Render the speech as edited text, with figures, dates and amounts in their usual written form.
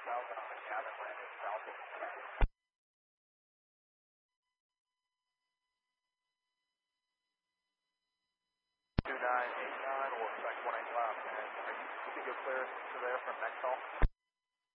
south on the cabin, landed south of the cabin. 2989, we'll expect 185, and are you keeping good clearance to there from next call?